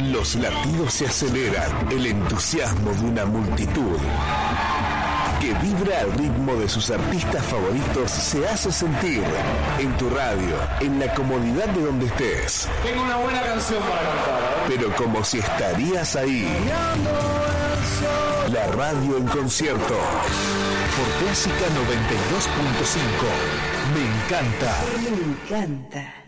Los latidos se aceleran, el entusiasmo de una multitud que vibra al ritmo de sus artistas favoritos se hace sentir en tu radio, en la comodidad de donde estés. Tengo una buena canción para cantar, pero como si estarías ahí. La radio en concierto por Clásica 92.5. Me encanta. Me encanta.